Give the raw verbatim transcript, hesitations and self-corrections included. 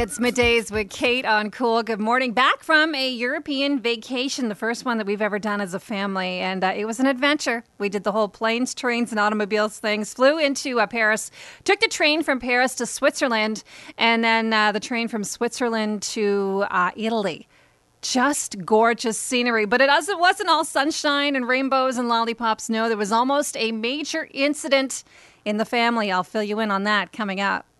It's middays with Kate on Cool. Good morning. Back from a European vacation, the first one that we've ever done as a family, and uh, it was an adventure. We did the whole planes, trains, and automobiles things. Flew into uh, Paris, took the train from Paris to Switzerland, and then uh, the train from Switzerland to uh, Italy. Just gorgeous scenery, but it also wasn't all sunshine and rainbows and lollipops. No, there was almost a major incident in the family. I'll fill you in on that coming up.